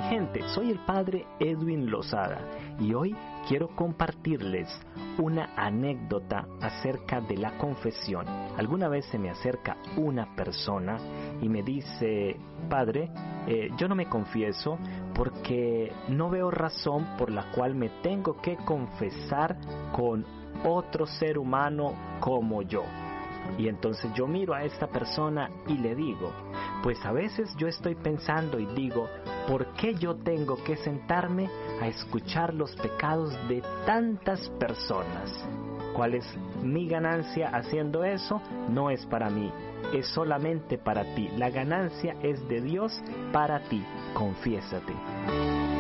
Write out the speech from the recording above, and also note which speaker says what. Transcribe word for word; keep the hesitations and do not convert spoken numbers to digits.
Speaker 1: gente, soy el padre Edwin Lozada y hoy quiero compartirles una anécdota acerca de la confesión. Alguna vez se me acerca una persona y me dice: padre, eh, yo no me confieso porque no veo razón por la cual me tengo que confesar con otro ser humano como yo. Y entonces yo miro a esta persona y le digo: pues a veces yo estoy pensando y digo, ¿por qué yo tengo que sentarme a escuchar los pecados de tantas personas? ¿Cuál es mi ganancia haciendo eso? No es para mí, es solamente para ti. La ganancia es de Dios para ti. Confiésate.